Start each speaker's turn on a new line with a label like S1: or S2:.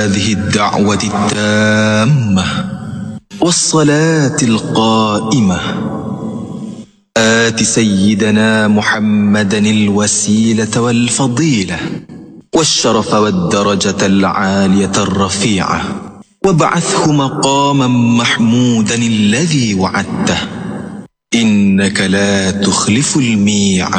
S1: هذه الدعوة التامة والصلاة القائمة آت سيدنا محمدا الوسيلة والفضيلة والشرف والدرجة العالية الرفيعة وابعثه مقاما محمودا الذي وعدته إنك لا تخلف الميعاد.